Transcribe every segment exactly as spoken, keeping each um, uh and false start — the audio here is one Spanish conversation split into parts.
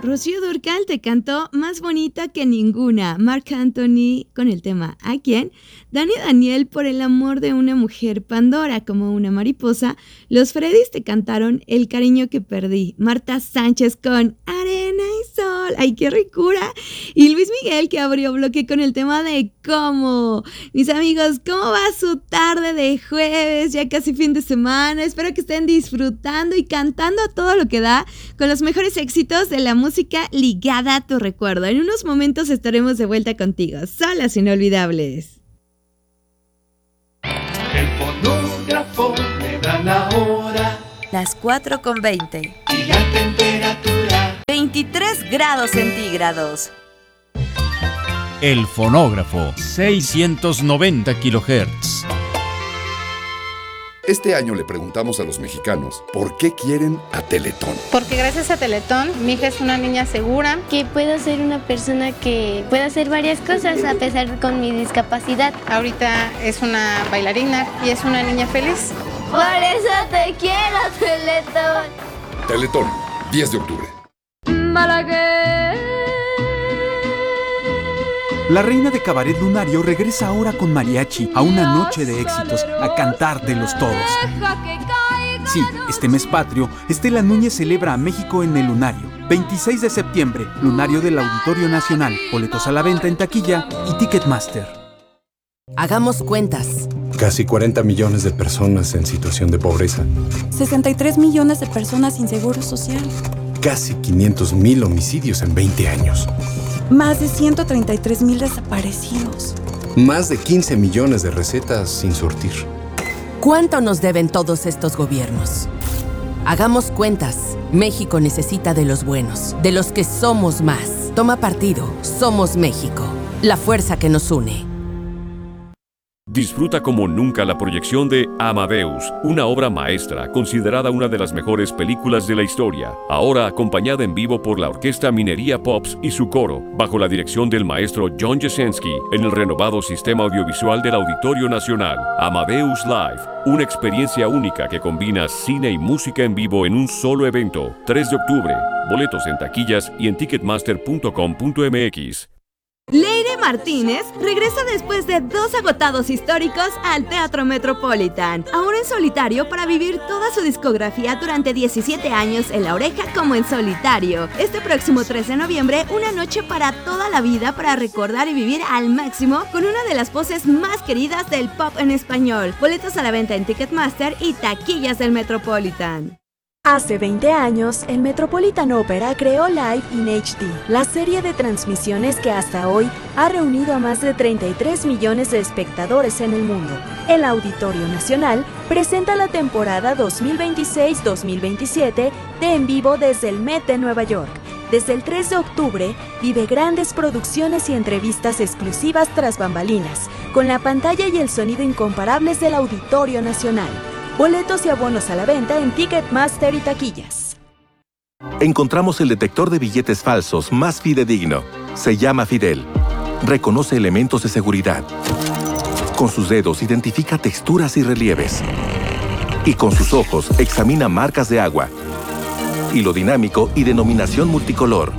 Rocío Dúrcal te cantó Más bonita que ninguna. Marc Anthony con el tema ¿A quién? Dani Daniel por El amor de una mujer. Pandora como una mariposa. Los Freddys te cantaron El cariño que perdí. Marta Sánchez con Arena y sol. ¡Ay, qué ricura! Y Luis Miguel que abrió bloque con el tema de ¿Cómo? Mis amigos, ¿cómo va su tarde de jueves? Ya casi fin de semana. Espero que estén disfrutando y cantando a todo lo que da con los mejores éxitos de la música ligada a tu recuerdo. En unos momentos estaremos de vuelta contigo. Solas inolvidables. El fonógrafo me da la hora. Las cuatro con veinte. Y la temperatura. veintitrés grados centígrados. El fonógrafo, seiscientos noventa kilohertz. Este año le preguntamos a los mexicanos por qué quieren a Teletón. Porque gracias a Teletón, mi hija es una niña segura. Que puedo ser una persona que pueda hacer varias cosas a pesar con mi discapacidad. Ahorita es una bailarina y es una niña feliz. Por eso te quiero, Teletón. Teletón, diez de octubre. Malagueña. La reina de Cabaret Lunario regresa ahora con mariachi a una noche de éxitos, a cantártelos todos. Sí, este mes patrio, Estela Núñez celebra a México en el Lunario. veintiséis de septiembre, Lunario del Auditorio Nacional. Boletos a la venta en taquilla y Ticketmaster. Hagamos cuentas. Casi cuarenta millones de personas en situación de pobreza. sesenta y tres millones de personas sin seguro social. Casi quinientos mil homicidios en veinte años. Más de ciento treinta y tres mil desaparecidos. Más de quince millones de recetas sin surtir. ¿Cuánto nos deben todos estos gobiernos? Hagamos cuentas. México necesita de los buenos, de los que somos más. Toma partido. Somos México. La fuerza que nos une. Disfruta como nunca la proyección de Amadeus, una obra maestra considerada una de las mejores películas de la historia, ahora acompañada en vivo por la Orquesta Minería Pops y su coro, bajo la dirección del maestro John Jasenski en el renovado sistema audiovisual del Auditorio Nacional. Amadeus Live, una experiencia única que combina cine y música en vivo en un solo evento. tres de octubre, boletos en taquillas y en ticketmaster punto com punto m x. Leire Martínez regresa después de dos agotados históricos al Teatro Metropolitan, ahora en solitario para vivir toda su discografía durante diecisiete años en La Oreja como en solitario. Este próximo tres de noviembre, una noche para toda la vida para recordar y vivir al máximo con una de las voces más queridas del pop en español. Boletos a la venta en Ticketmaster y taquillas del Metropolitan. Hace veinte años, el Metropolitan Opera creó Live in H D, la serie de transmisiones que hasta hoy ha reunido a más de treinta y tres millones de espectadores en el mundo. El Auditorio Nacional presenta la temporada dos mil veintiséis dos mil veintisiete de En Vivo desde el Met de Nueva York. Desde el tres de octubre, vive grandes producciones y entrevistas exclusivas tras bambalinas, con la pantalla y el sonido incomparables del Auditorio Nacional. Boletos y abonos a la venta en Ticketmaster y taquillas. Encontramos el detector de billetes falsos más fidedigno. Se llama Fidel. Reconoce elementos de seguridad. Con sus dedos identifica texturas y relieves. Y con sus ojos examina marcas de agua, hilo dinámico y denominación multicolor.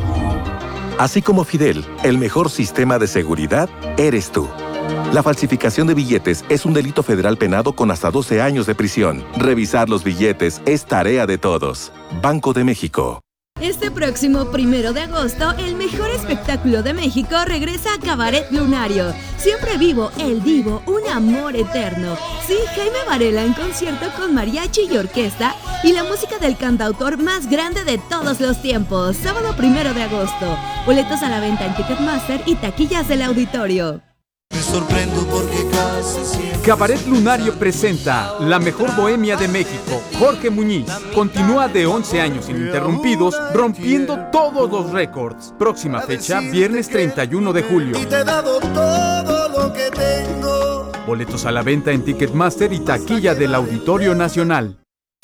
Así como Fidel, el mejor sistema de seguridad eres tú. La falsificación de billetes es un delito federal penado con hasta doce años de prisión. Revisar los billetes es tarea de todos. Banco de México. Este próximo primero de agosto, el mejor espectáculo de México regresa a Cabaret Lunario. Siempre vivo, el divo, un amor eterno. Sí, Jaime Varela en concierto con mariachi y orquesta y la música del cantautor más grande de todos los tiempos. Sábado primero de agosto. Boletos a la venta en Ticketmaster y taquillas del auditorio. Me sorprendo porque casi siempre... Cabaret Lunario presenta La Mejor Bohemia de México. Jorge Muñiz continúa de once años ininterrumpidos, rompiendo todos los récords. Próxima fecha, viernes treinta y uno de julio. Y te he dado todo lo que tengo. Boletos a la venta en Ticketmaster y taquilla del Auditorio Nacional.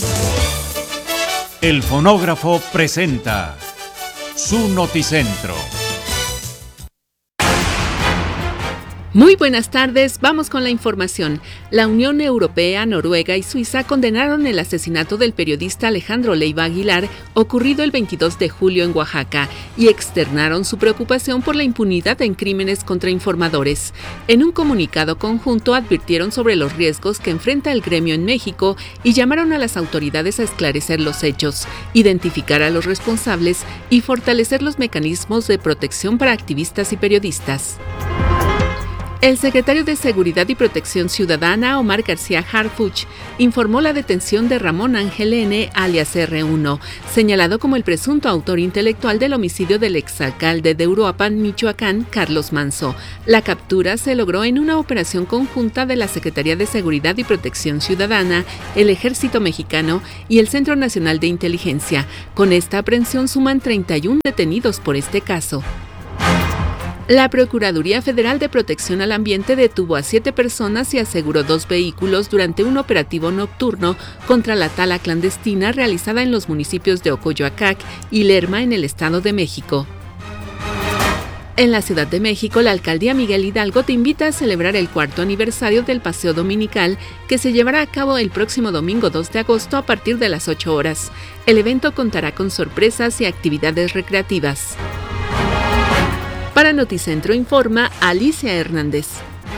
El fonógrafo presenta su noticentro. Muy buenas tardes, vamos con la información. La Unión Europea, Noruega y Suiza condenaron el asesinato del periodista Alejandro Leiva Aguilar, ocurrido el veintidós de julio en Oaxaca, y externaron su preocupación por la impunidad en crímenes contra informadores. En un comunicado conjunto advirtieron sobre los riesgos que enfrenta el gremio en México y llamaron a las autoridades a esclarecer los hechos, identificar a los responsables y fortalecer los mecanismos de protección para activistas y periodistas. El secretario de Seguridad y Protección Ciudadana, Omar García Harfuch, informó la detención de Ramón Ángel N., alias erre uno, señalado como el presunto autor intelectual del homicidio del exalcalde de Uruapan, Michoacán, Carlos Manzo. La captura se logró en una operación conjunta de la Secretaría de Seguridad y Protección Ciudadana, el Ejército Mexicano y el Centro Nacional de Inteligencia. Con esta aprehensión suman treinta y uno detenidos por este caso. La Procuraduría Federal de Protección al Ambiente detuvo a siete personas y aseguró dos vehículos durante un operativo nocturno contra la tala clandestina realizada en los municipios de Ocoyoacac y Lerma en el Estado de México. En la Ciudad de México, la Alcaldía Miguel Hidalgo te invita a celebrar el cuarto aniversario del Paseo Dominical, que se llevará a cabo el próximo domingo dos de agosto a partir de las ocho horas. El evento contará con sorpresas y actividades recreativas. Para Noticentro informa Alicia Hernández.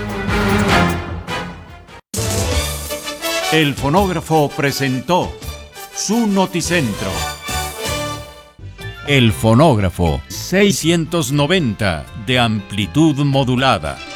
El fonógrafo presentó su Noticentro. El fonógrafo seiscientos noventa de amplitud modulada.